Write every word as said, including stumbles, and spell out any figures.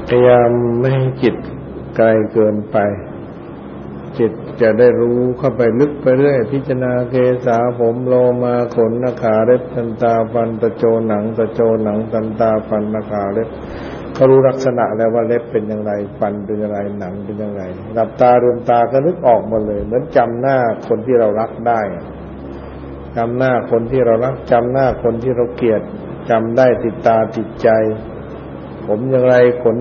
พยายามไม่ให้จิตไกลเกินไปจิตจะได้รู้เข้าไปลึกไปเรื่อยพิจารณาเกสาผมโลมาขนนาขาเล็บทันตาฟันตะโจหนังตะโจหนังทันตาฟันนาขาเล็บก็รู้ลักษณะแล้วว่าเล็บเป็นอย่างไรฟันเป็นอย่างไรหนังเป็นอย่างไรหลับตาลืมตาก็นึกออกหมดเลยเหมือนจำหน้าคนที่เรารักได้จำหน้าคนที่เรารักจำหน้าคนที่เราเกลียดจำได้ติดตาติดใจผมอย่างไรขน